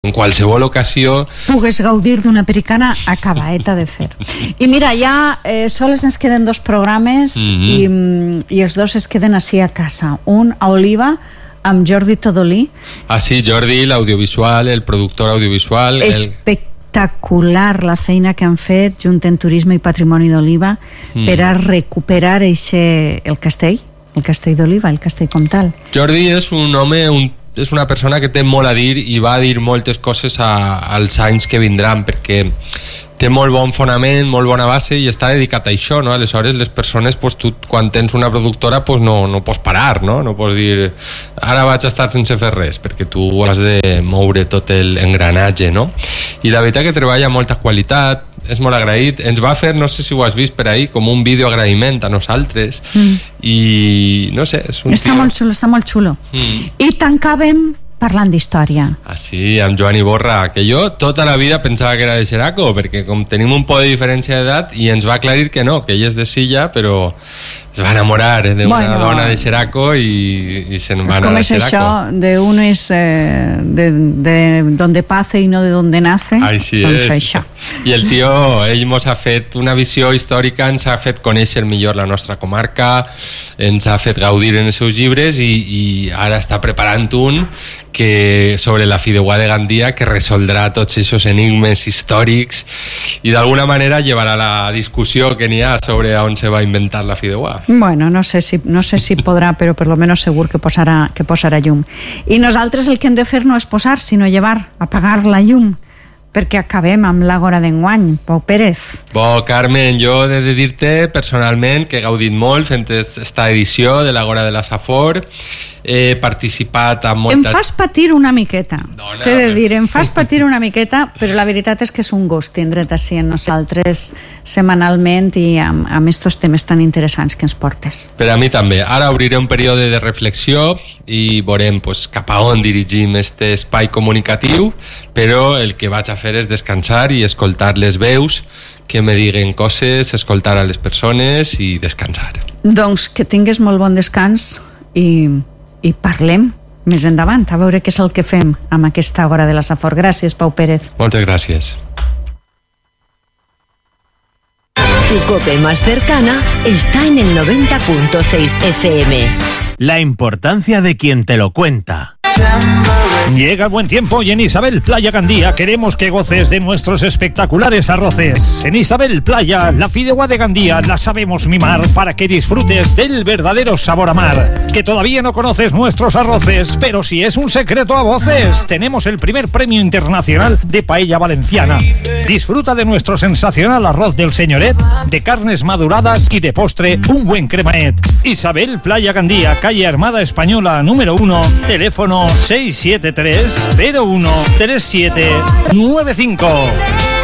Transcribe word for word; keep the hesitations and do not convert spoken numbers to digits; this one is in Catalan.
en qualsevol ocasió pugues gaudir d'una pericana acabaeta de fer. I mira, ja eh, sols ens queden dos programes mm-hmm. i, i els dos es queden així a casa. Un a Oliva amb Jordi Todolí. Ah, sí, Jordi, l'audiovisual, el productor audiovisual. Espectacular el... la feina que han fet Junta en Turisme i Patrimoni d'Oliva mm. per a recuperar eixe, el castell, el castell d'Oliva, el castell comtal. Jordi és un home, un, és una persona que té molt a dir i va a dir moltes coses a, als anys que vindran, perquè té molt bon fonament, molt bona base i està dedicat a això, no? Aleshores les persones, pues, tu quan tens una productora pues, no, no pots parar, no? No pots dir ara vaig estar sense fer res, perquè tu has de moure tot l'engranatge, no? I la veritat que treballa amb molta qualitat, és molt agraït, ens va fer, no sé si ho has vist per ahí, com un vídeo agraïment a nosaltres mm. i no sé, és un està tio... molt xulo, està molt xulo mm. I tancàvem parlant d'història. Ah, sí, amb Joan Iborra, que jo tota la vida pensava que era de Xeraco, perquè com tenim un poc de diferència d'edat, i ens va aclarir que no, que ell és de Silla, però es va enamorar d'una bueno, dona de Xeraco i, i se'n va anar a Xeraco. Com és això, de uno és eh, de, de donde pace i no de donde nace? Així doncs és. Això. I el tio, ell mos ha fet una visió històrica, ens ha fet conèixer millor la nostra comarca, ens ha fet gaudir en els seus llibres i, i ara està preparant un que sobre la fideuà de Gandia que resoldrà tots aquests enigmes històrics i d'alguna manera llevarà la discussió que n'hi ha sobre on se va inventar la fideuà. Bueno, no sé si, no sé si podrà, però per lo menos segur que posarà, que posarà llum. I nosaltres el que hem de fer no és posar, sinó llevar, apagar la llum, perquè acabem amb l'Àgora d'enguany. Pau Pérez. Bo, Carmen, jo he de dir-te personalment que he gaudit molt fent esta edició de l'Àgora de la Safor. He participat amb molta... Em fas patir una miqueta. Dona, T'he de dir, em fas patir una miqueta, però la veritat és que és un gust tindre't així en nosaltres setmanalment i amb, amb estos temes tan interessants que ens portes. Per a mi també. Ara obriré un període de reflexió i veurem pues, cap a on dirigim este espai comunicatiu, però el que vaig a fer és descansar i escoltar les veus que me diguen coses, escoltar a les persones i descansar. Doncs que tingues molt bon descans i, i parlem més endavant, a veure què és el que fem amb aquesta Àgora de la Safor. Gràcies, Pau Pérez. Moltes gràcies. Tu cope más cercana está en el noventa punto seis F M. La importancia de quien te lo cuenta. Llega el buen tiempo y en Isabel Playa Gandía queremos que goces de nuestros espectaculares arroces. En Isabel Playa, la fideuá de Gandía la sabemos mimar para que disfrutes del verdadero sabor a mar. Que todavía no conoces nuestros arroces, pero si es un secreto a voces, tenemos el primer premio internacional de paella valenciana. Disfruta de nuestro sensacional arroz del señoret, de carnes maduradas y de postre un buen cremaet. Isabel Playa Gandía, calle Armada Española número uno, teléfono seis siete tres cero uno tres siete nueve cinco.